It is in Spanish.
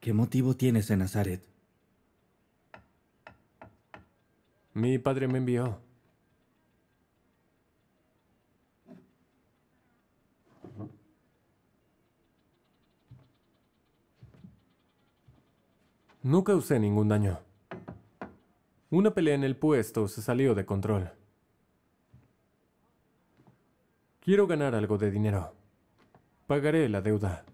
¿Qué motivo tienes en Nazaret? Mi padre me envió. Nunca usé ningún daño. Una pelea en el puesto se salió de control. Quiero ganar algo de dinero. Pagaré la deuda.